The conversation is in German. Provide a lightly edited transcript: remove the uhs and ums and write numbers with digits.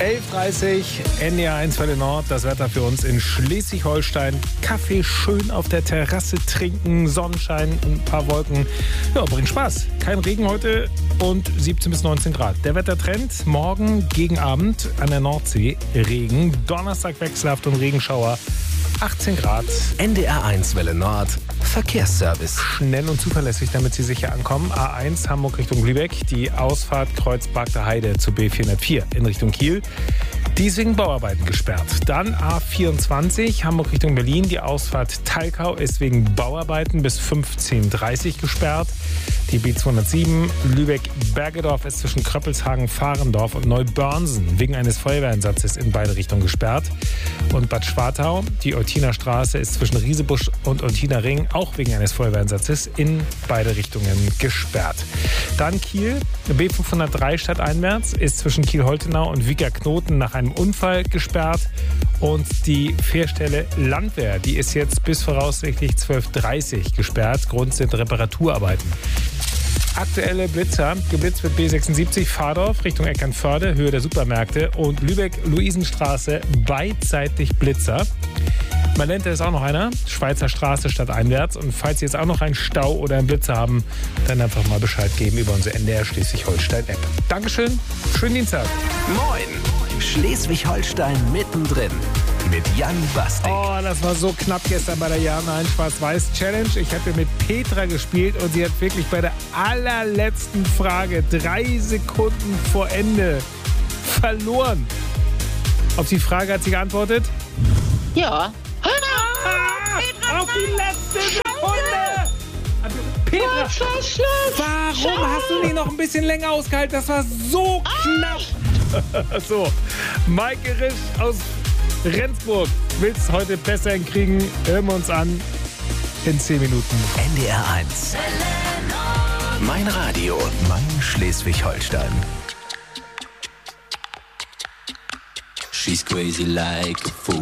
11.30 NDR 1 Welle Nord, das Wetter für uns in Schleswig-Holstein. Kaffee schön auf der Terrasse trinken, Sonnenschein, ein paar Wolken. Ja, bringt Spaß. Kein Regen heute und 17 bis 19 Grad. Der Wettertrend, morgen gegen Abend an der Nordsee Regen. Donnerstag wechselhaft und Regenschauer. 18 Grad. NDR 1 Welle Nord, Verkehrsservice. Schnell und zuverlässig, damit Sie sicher ankommen. A1 Hamburg Richtung Lübeck, die Ausfahrt Kreuz Bagder Heide zu B404 in Richtung Kiel. Die ist wegen Bauarbeiten gesperrt. Dann A24 Hamburg Richtung Berlin, die Ausfahrt Talkau ist wegen Bauarbeiten bis 15.30 Uhr gesperrt. Die B207 Lübeck-Bergedorf ist zwischen Kröppelshagen, Fahrendorf und Neubörnsen wegen eines Feuerwehreinsatzes in beide Richtungen gesperrt. Und Bad Schwartau, die Eutiner Straße ist zwischen Riesebusch und Eutiner Ring auch wegen eines Feuerwehreinsatzes in beide Richtungen gesperrt. Dann Kiel, B503 stadteinwärts ist zwischen Kiel-Holtenau und Wieger-Knoten nach einem Unfall gesperrt. Und die Fährstelle Landwehr, die ist jetzt bis voraussichtlich 12.30 Uhr gesperrt. Grund sind Reparaturarbeiten. Aktuelle Blitzer, geblitzt wird B76 Fahrdorf Richtung Eckernförde, Höhe der Supermärkte und Lübeck-Luisenstraße beidseitig Blitzer. Malente ist auch noch einer, Schweizer Straße stadteinwärts. Und falls Sie jetzt auch noch einen Stau oder einen Blitzer haben, dann einfach mal Bescheid geben über unsere NDR Schleswig-Holstein-App. Dankeschön, schönen Dienstag. Moin, Schleswig-Holstein mittendrin mit Jan Bastik. Oh, das war so knapp gestern bei der Ja-Nein Schwarz-Weiß-Challenge. Ich habe hier mit Petra gespielt und sie hat wirklich bei der allerletzten Frage 3 Sekunden vor Ende verloren. Auf die Frage hat sie geantwortet? Ja. Auf die letzte Sekunde! Also, Petra, warum hast du nicht noch ein bisschen länger ausgehalten? Das war so knapp. So, Maike Risch aus Rendsburg. Willst du heute besser hinkriegen? Hören wir uns an in 10 Minuten. NDR 1. Mein Radio, mein Schleswig-Holstein. She's crazy like a fool.